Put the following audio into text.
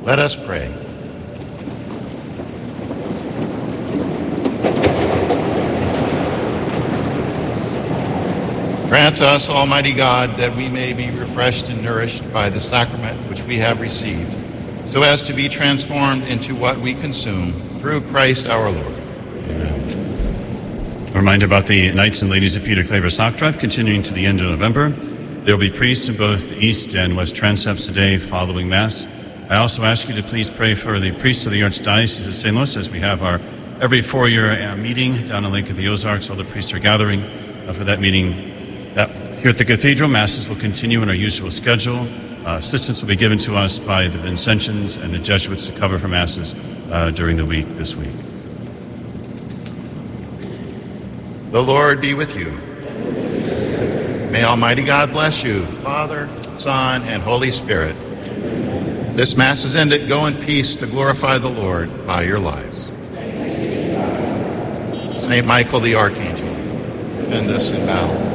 Let us pray. Grant us, Almighty God, that we may be refreshed and nourished by the sacrament which we have received, so as to be transformed into what we consume through Christ our Lord. Amen. A reminder about the Knights and Ladies of Peter Claver Sock Drive continuing to the end of November. There will be priests in both the East and West transepts today following Mass. I also ask you to please pray for the priests of the Archdiocese of St. Louis as we have our every 4-year meeting down in Lake of the Ozarks. All the priests are gathering for that meeting. Here at the Cathedral, Masses will continue in our usual schedule. Assistance will be given to us by the Vincentians and the Jesuits to cover for Masses during the week this week. The Lord be with you. May Almighty God bless you, Father, Son, and Holy Spirit. This Mass is ended. Go in peace to glorify the Lord by your lives. Saint Michael the Archangel, defend us in battle.